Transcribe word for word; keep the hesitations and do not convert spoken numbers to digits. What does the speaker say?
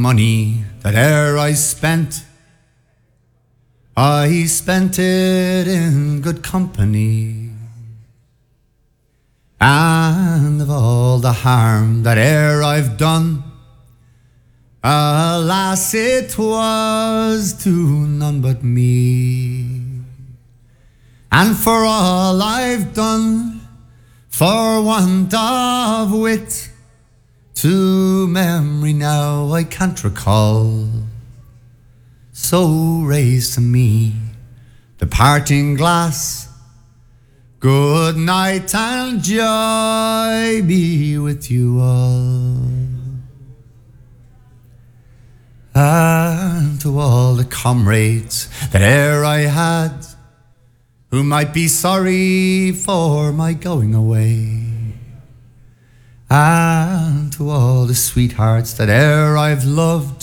Money that e'er I spent, I spent it in good company. And of all the harm that e'er I've done, alas, it was to none but me. And for all I've done, for want of wit, to memory now I can't recall. So raise to me the parting glass. Good night and joy be with you all. And to all the comrades that e'er I had, who might be sorry for my going away. And to all the sweethearts that e'er I've loved,